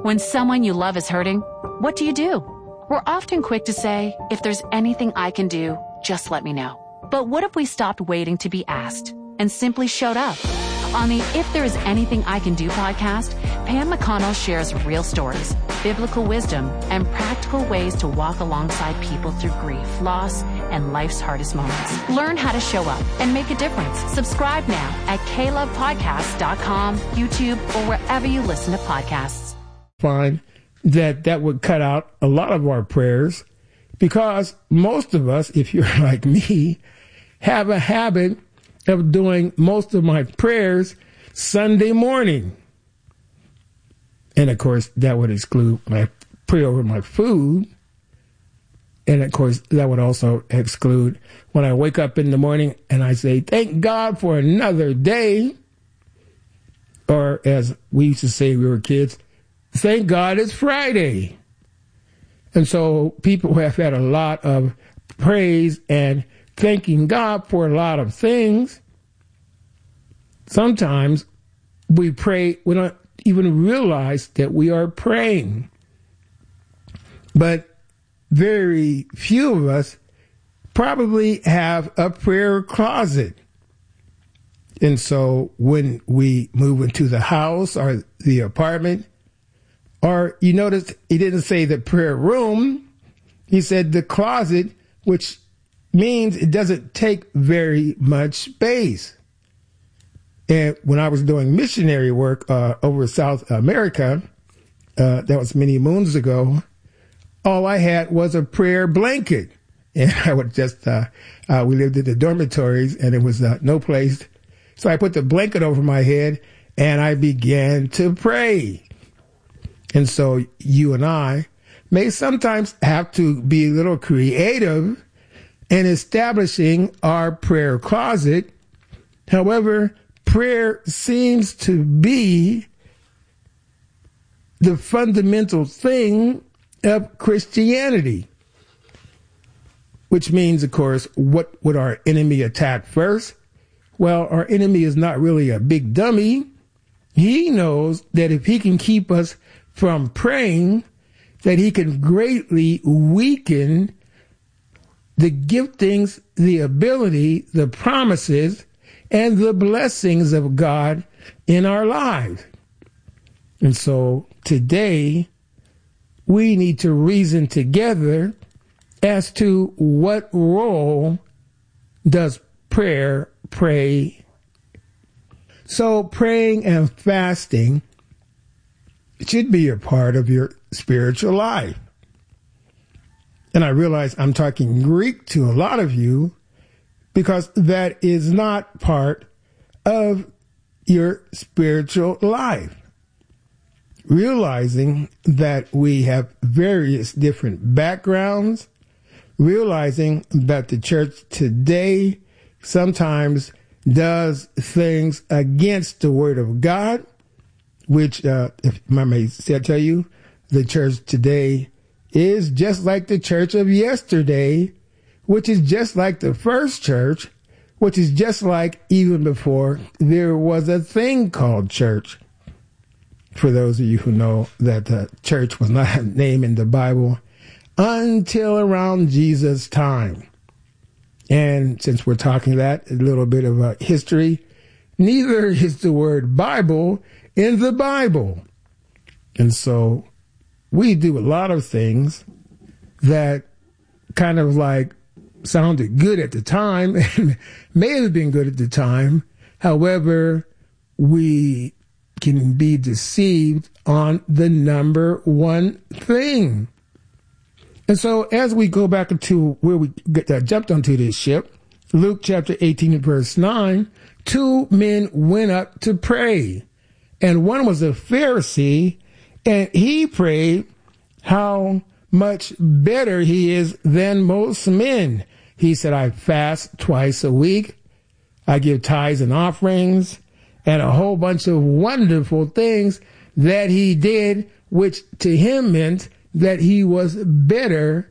When someone you love is hurting, what do? We're often quick to say, if there's anything I can do, just let me know. But what if we stopped waiting to be asked and simply showed up? On the If There Is Anything I Can Do podcast, Pam McConnell shares real stories, biblical wisdom, and practical ways to walk alongside people through grief, loss, and life's hardest moments. Learn how to show up and make a difference. Subscribe now at KLovePodcasts.com, YouTube, or wherever you listen to podcasts. Find that would cut out a lot of our prayers, because most of us, if you're like me, have a habit of doing most of my prayers Sunday morning. And of course, that would exclude my prayer over my food. And of course, that would also exclude when I wake up in the morning and I say, thank God for another day. Or as we used to say when we were kids, thank God it's Friday. And so people who have had a lot of praise and thanking God for a lot of things, sometimes we pray, we don't even realize that we are praying. But very few of us probably have a prayer closet. And so when we move into the house or the apartment, or you notice he didn't say the prayer room, he said the closet, which means it doesn't take very much space. And when I was doing missionary work over South America, that was many moons ago, all I had was a prayer blanket. And I would just, we lived in the dormitories and it was no place. So I put the blanket over my head and I began to pray. And so you and I may sometimes have to be a little creative in establishing our prayer closet. However, prayer seems to be the fundamental thing of Christianity, which means, of course, what would our enemy attack first? Well, our enemy is not really a big dummy. He knows that if he can keep us from praying, that he can greatly weaken the giftings, the ability, the promises, and the blessings of God in our lives. And so today, we need to reason together as to what role does prayer play. So praying and fasting should be a part of your spiritual life. And I realize I'm talking Greek to a lot of you because that is not part of your spiritual life. Realizing that we have various different backgrounds, realizing that the church today sometimes does things against the word of God, which, if I may tell you, the church today is just like the church of yesterday, which is just like the first church, which is just like even before there was a thing called church. For those of you who know that the church was not a name in the Bible until around Jesus' time. And since we're talking that, a little bit of history, neither is the word Bible in the Bible. And so we do a lot of things that kind of like sounded good at the time and may have been good at the time. However, we can be deceived on the number one thing. And so as we go back into where we jumped onto this ship, Luke chapter 18 verse 9, two men went up to pray. And one was a Pharisee, and he prayed how much better he is than most men. He said, I fast twice a week. I give tithes and offerings and a whole bunch of wonderful things that he did, which to him meant that he was better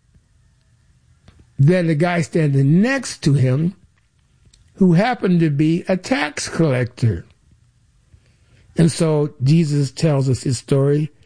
than the guy standing next to him, who happened to be a tax collector. And so Jesus tells us his story